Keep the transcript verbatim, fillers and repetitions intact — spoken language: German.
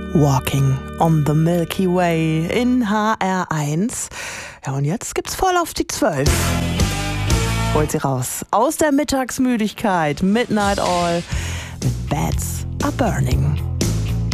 Walking on the Milky Way in H R eins. Ja, und jetzt gibt's voll auf die zwölf. Holt sie raus aus der Mittagsmüdigkeit. Midnight Oil mit Bats Are Burning.